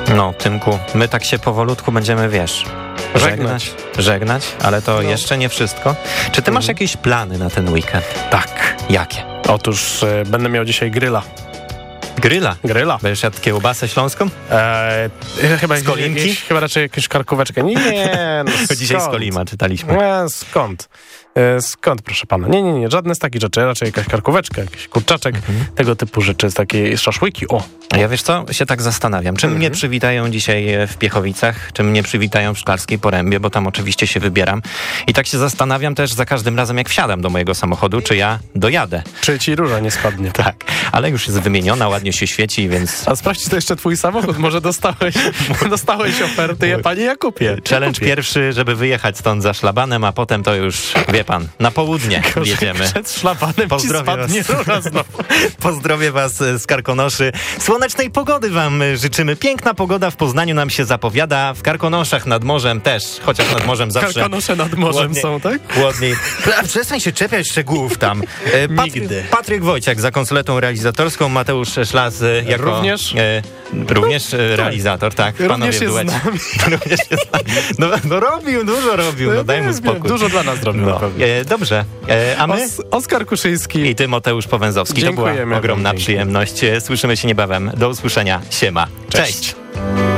No, Tymku, my tak się powolutku będziemy, wiesz, żegnać, ale to jeszcze nie wszystko. Czy ty masz jakieś plany na ten weekend? Tak. Jakie? Otóż będę miał dzisiaj gryla. Gryla? Będziesz jadł kiełbasę śląską? Chyba z Kolinki? Chyba raczej jakąś karkóweczkę. Nie, no dzisiaj z Kolima czytaliśmy. Skąd? Skąd, proszę pana? Nie, żadne z takich rzeczy. Raczej jakaś karkóweczka, jakiś kurczaczek, tego typu rzeczy, z takiej szaszłyki. O! A ja wiesz co? Się tak zastanawiam. Czy mnie przywitają dzisiaj w Piechowicach? Czy mnie przywitają w Szklarskiej Porębie? Bo tam oczywiście się wybieram. I tak się zastanawiam też za każdym razem, jak wsiadam do mojego samochodu, czy ja dojadę. Czy ci róża nie spadnie. Tak, ale już jest wymieniona, ładnie się świeci, więc... A sprawdź, to jeszcze twój samochód. Może dostałeś oferty, panie Jakubie. Challenge pierwszy, żeby wyjechać stąd za szlabanem, a potem to już, wie pan, na południe jedziemy. Przed szlabanem spadnie rura znowu. Pozdrowię was z Karkonoszy. Słonecznej pogody wam życzymy. Piękna pogoda w Poznaniu nam się zapowiada. W Karkonoszach nad morzem też, chociaż nad morzem zawsze... Karkonosze nad morzem są, tak? Chłodniej. Przestań się czepiać szczegółów tam. Nigdy. Patryk Wojciak za konsoletą realizatorską, Mateusz Szlas jako... Również realizator, tak. Również jest z nami. Również jest z nami. No robił, dużo robił, no daj mu spokój. Dużo dla nas zrobił. No. Dobrze, a my... Oskar Kuszyński i Tymoteusz Powęzowski. To była ogromna przyjemność. Słyszymy się niebawem. Do usłyszenia. Siema. Cześć.